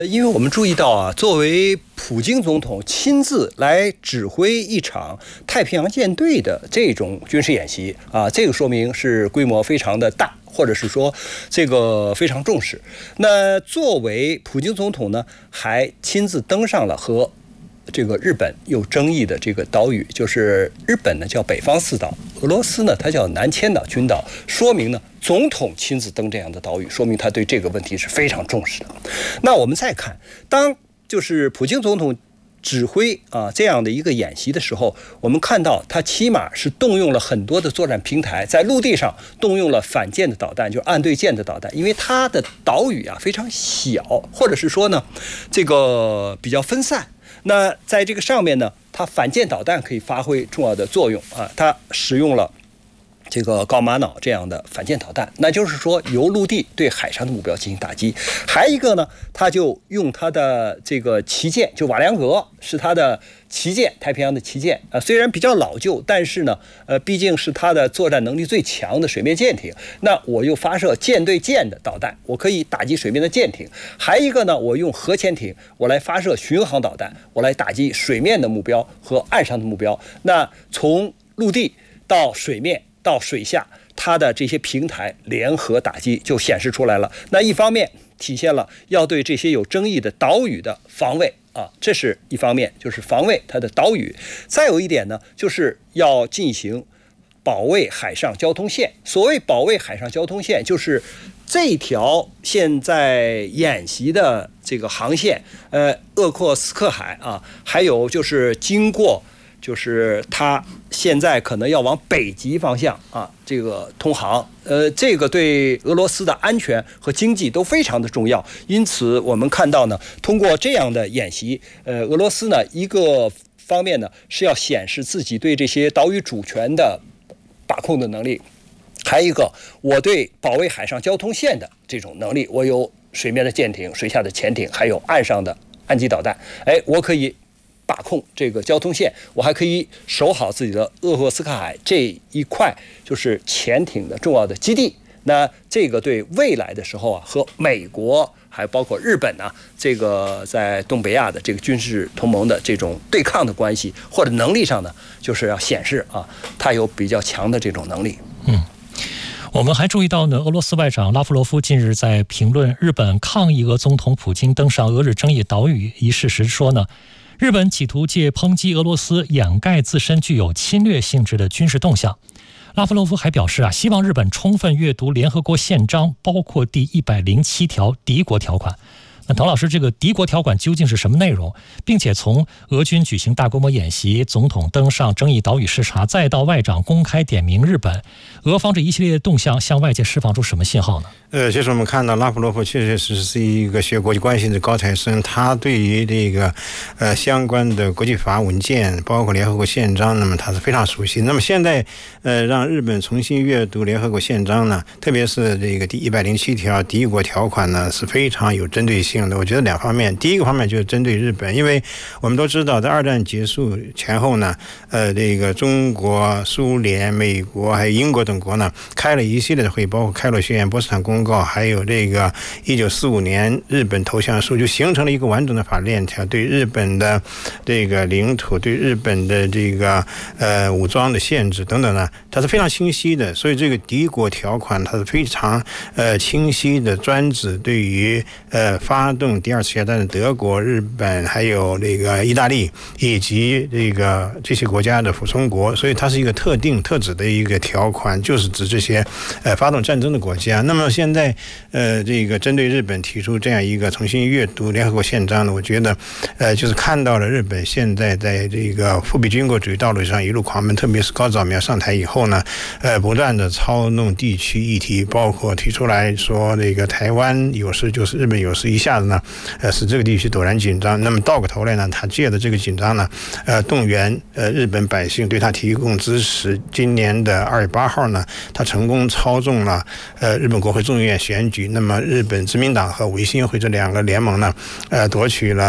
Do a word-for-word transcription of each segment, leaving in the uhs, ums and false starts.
因为我们注意到啊，作为普京总统亲自来指挥一场太平洋舰队的这种军事演习啊，这个说明是规模非常的大，或者是说这个非常重视。那作为普京总统呢，还亲自登上了和这个日本有争议的这个岛屿，就是日本呢叫北方四岛，俄罗斯呢它叫南千岛群岛，说明呢总统亲自登这样的岛屿，说明他对这个问题是非常重视的。那我们再看，当就是普京总统指挥啊这样的一个演习的时候，我们看到他起码是动用了很多的作战平台，在陆地上动用了反舰的导弹，就是岸对舰的导弹，因为它的岛屿啊非常小，或者是说呢这个比较分散。那在这个上面呢，它反舰导弹可以发挥重要的作用啊，它使用了这个高玛瑙这样的反舰导弹，那就是说由陆地对海上的目标进行打击。还一个呢，他就用他的这个旗舰，就瓦良格是他的旗舰，太平洋的旗舰啊、呃，虽然比较老旧，但是呢，呃，毕竟是它的作战能力最强的水面舰艇。那我又发射舰对舰的导弹，我可以打击水面的舰艇。还一个呢，我用核潜艇，我来发射巡航导弹，我来打击水面的目标和岸上的目标。那从陆地到水面到水下，它的这些平台联合打击就显示出来了。那一方面体现了要对这些有争议的岛屿的防卫啊，这是一方面，就是防卫它的岛屿。再有一点呢，就是要进行保卫海上交通线。所谓保卫海上交通线，就是这条现在演习的这个航线，呃，鄂霍次克海啊，还有就是经过。就是它现在可能要往北极方向啊，这个通航，呃，这个对俄罗斯的安全和经济都非常的重要。因此，我们看到呢，通过这样的演习，呃，俄罗斯呢一个方面呢是要显示自己对这些岛屿主权的把控的能力，还有一个我对保卫海上交通线的这种能力，我有水面的舰艇、水下的潜艇，还有岸上的岸基导弹，哎，我可以把控这个交通线，我还可以守好自己的鄂霍次克海这一块，就是潜艇的重要的基地。那这个对未来的时候啊，和美国还包括日本啊，这个在东北亚的这个军事同盟的这种对抗的关系或者能力上呢，就是要显示啊，它有比较强的这种能力。 嗯。我们还注意到呢，俄罗斯外长拉夫罗夫近日在评论日本抗议俄总统普京登上俄日争议岛屿一事时说呢，日本企图借抨击俄罗斯掩盖自身具有侵略性质的军事动向。拉夫罗夫还表示啊，希望日本充分阅读联合国宪章，包括第一百零七条敌国条款。那滕老师，这个敌国条款究竟是什么内容？并且从俄军举行大规模演习、总统登上争议岛屿视察，再到外长公开点名日本，俄方这一系列的动向向外界释放出什么信号呢？ 呃，其实我们看到拉夫罗夫确确实实是一个学国际关系的高材生，他对于这个呃相关的国际法文件，包括联合国宪章，那么他是非常熟悉。那么现在呃让日本重新阅读联合国宪章呢，特别是这个第一百零七条敌国条款呢，是非常有针对性的。我觉得两方面，第一个方面就是针对日本，因为我们都知道，在二战结束前后呢，呃，这个中国、苏联、美国还有英国等国呢，开了一系列的会，包括开罗宣言、波茨坦公告，还有这个一九四五年日本投降书，就形成了一个完整的法律链条，对日本的这个领土、对日本的这个呃武装的限制等等呢，它是非常清晰的。所以这个敌国条款它是非常呃清晰的，专指对于呃发动第二次世界大战的德国、日本还有这个意大利以及这个这些国家的附从国，所以它是一个特定特指的一个条款，就是指这些呃发动战争的国家。那么现在呃这个针对日本提出这样一个重新阅读联合国宪章呢，我觉得呃就是看到了日本现在在这个复辟军国主义道路上一路狂奔，特别是高早苗上台以后呢，呃不断的操弄地区议题，包括提出来说这个台湾有事就是日本有事，一下子呢呃使这个地区陡然紧张。那么到个头来呢，他借着这个紧张呢呃动员呃日本百姓对他提供支持。今年的二月八号呢，他成功操纵了呃日本国会众议院选举，那么日本自民党和维新会这两个联盟呢呃夺取了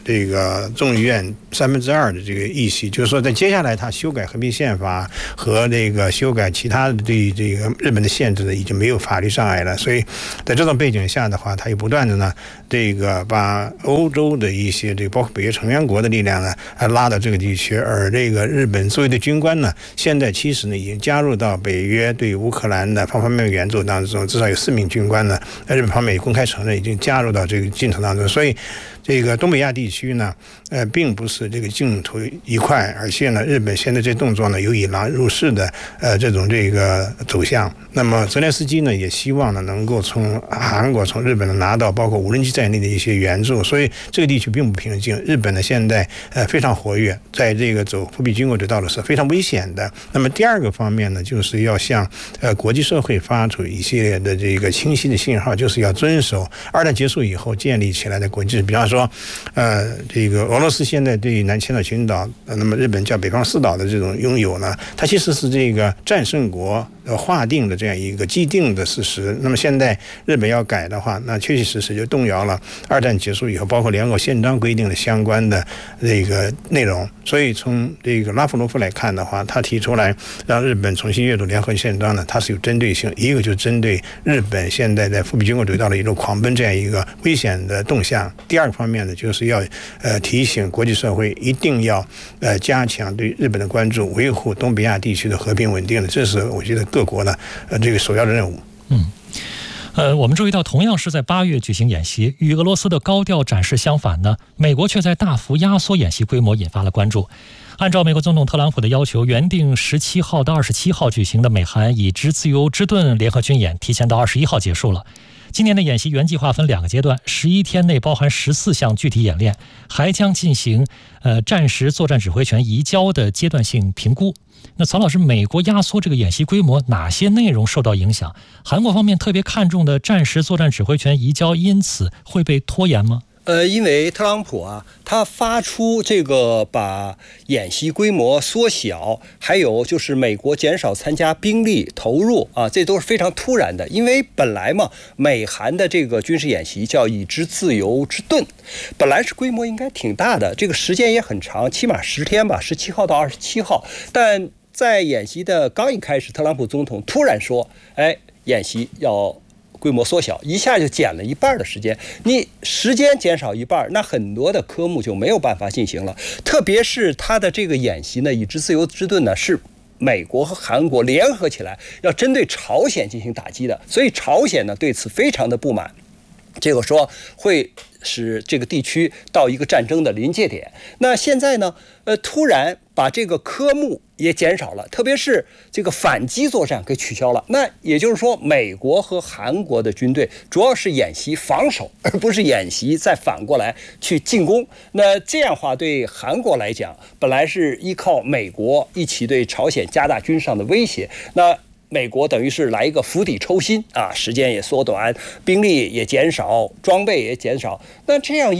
这个众议院三分之二的这个议席，就是说在接下来他修改和平宪法和这个修改其他的对这个日本的限制呢，已经没有法律障碍了。所以在这种背景下的话，他又不断的呢，这个把欧洲的一些这个包括北约成员国的力量呢，拉到这个地区，而这个日本作为的军官呢，现在其实呢已经加入到北约对乌克兰的方方面面援助当中，至少有四名军官呢，日本方面也公开承认已经加入到这个进程当中。所以这个东北亚地区呢，呃，并不是这个净土一块，而且呢，日本现在这动作呢，有以狼入室的呃这种这个走向。那么泽连斯基呢，也希望呢，能够从韩国、从日本呢拿到包括无人机在内的一些援助。所以这个地区并不平静。日本呢，现在呃非常活跃，在这个走复辟军国的道路是非常危险的。那么第二个方面呢，就是要向呃国际社会发出一系列的这个清晰的信号，就是要遵守二战结束以后建立起来的国际，比方说。说，呃，这个俄罗斯现在对南千岛群岛，那么日本叫北方四岛的这种拥有呢，它其实是这个战胜国呃划定的这样一个既定的事实。那么现在日本要改的话，那确确实实就动摇了二战结束以后，包括联合国宪章规定的相关的这个内容。所以从这个拉夫罗夫来看的话，他提出来让日本重新阅读联合国宪章呢，它是有针对性，一个就是针对日本现在在复辟军国轨道的一种狂奔这样一个危险的动向。第二个方面呢，就是要呃提醒国际社会一定要呃加强对日本的关注，维护东北亚地区的和平稳定的，这是我觉得各国呢呃这个首要的任务。 嗯。呃，我们注意到，同样是在八月举行演习，与俄罗斯的高调展示相反呢，美国却在大幅压缩演习规模，引发了关注。按照美国总统特朗普的要求，原定十七号到二十七号举行的美韩以之自由之盾联合军演，提前到二十一号结束了。今年的演习原计划分两个阶段，十一天内包含十四项具体演练，还将进行呃战时作战指挥权移交的阶段性评估。那曹老师，美国压缩这个演习规模，哪些内容受到影响？韩国方面特别看重的战时作战指挥权移交，因此会被拖延吗？ 呃，因为特朗普啊，他发出这个把演习规模缩小，还有就是美国减少参加兵力投入啊，这都是非常突然的。因为本来嘛，美韩的这个军事演习叫以之自由之盾，本来是规模应该挺大的，这个时间也很长，起码十天吧，十七号到二十七号。但在演习的刚一开始，特朗普总统突然说，哎，演习要规模缩小，一下就减了一半的时间。你时间减少一半，那很多的科目就没有办法进行了。特别是他的这个演习呢，以之自由之盾呢，是美国和韩国联合起来要针对朝鲜进行打击的，所以朝鲜呢对此非常的不满。这个说会使这个地区到一个战争的临界点。那现在呢，呃，突然把这个科目也减少了，特别是这个反击作战给取消了。那也就是说，美国和韩国的军队主要是演习防守，而不是演习再反过来去进攻。那这样的话，对韩国来讲，本来是依靠美国一起对朝鲜加大军事上的威胁，那美国等于是来一个釜底抽薪啊，时间也缩短，兵力也减少，装备也减少。那这样